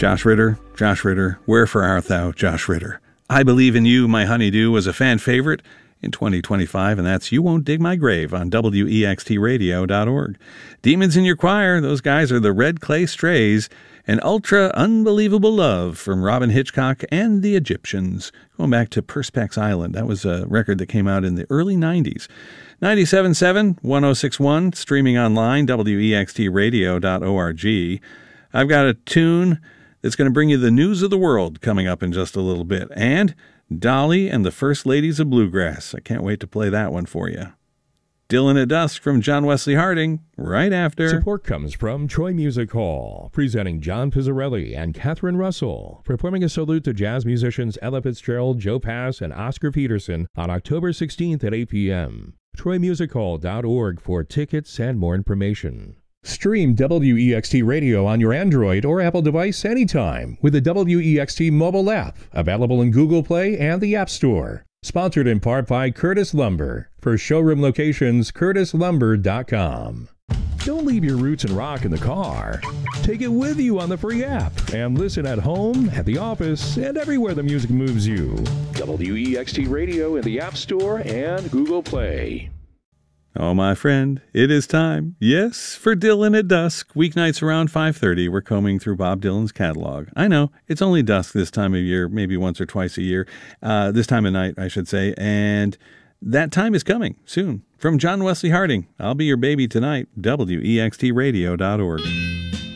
Josh Ritter, wherefore art thou, Josh Ritter? I Believe in You, My Honeydew was a fan favorite in 2025, and that's You Won't Dig My Grave on WEXTradio.org. Demons in Your Choir, those guys are the Red Clay Strays, and Ultra Unbelievable Love from Robin Hitchcock and the Egyptians. Going back to Perspex Island, that was a record that came out in the early 90s. 97.7, 106.1, streaming online, WEXTradio.org. I've got a tune that's going to bring you the news of the world coming up in just a little bit, and Dolly and the First Ladies of Bluegrass. I can't wait to play that one for you. Dylan at Dusk from John Wesley Harding, right after. Support comes from Troy Music Hall, presenting John Pizzarelli and Catherine Russell, performing a salute to jazz musicians Ella Fitzgerald, Joe Pass, and Oscar Peterson on October 16th at 8 p.m. TroyMusicHall.org for tickets and more information. Stream WEXT Radio on your Android or Apple device anytime with the WEXT mobile app, available in Google Play and the App Store. Sponsored in part by Curtis Lumber. For showroom locations, curtislumber.com. Don't leave your roots and rock in the car. Take it with you on the free app and listen at home, at the office, and everywhere the music moves you. WEXT Radio in the App Store and Google Play. Oh, my friend, it is time. Yes, for Dylan at Dusk. Weeknights around 5:30, we're combing through Bob Dylan's catalog. I know, it's only dusk this time of year, maybe once or twice a year. This time of night, I should say. And that time is coming soon. From John Wesley Harding, I'll be your baby tonight, WEXTradio.org.